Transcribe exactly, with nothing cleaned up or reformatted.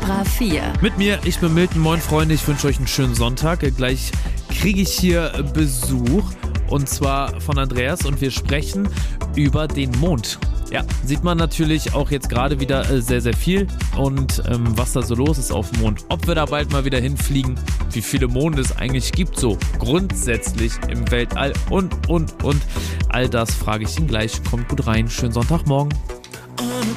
Extra vier. Mit mir, ich bin Milton. Moin Freunde, ich wünsche euch einen schönen Sonntag. Gleich kriege ich hier Besuch und zwar von Andreas und wir sprechen über den Mond. Ja, sieht man natürlich auch jetzt gerade wieder sehr, sehr viel und ähm, was da so los ist auf dem Mond. Ob wir da bald mal wieder hinfliegen, wie viele Monde es eigentlich gibt, so grundsätzlich im Weltall und, und, und. All das frage ich ihn gleich. Kommt gut rein. Schönen Sonntagmorgen.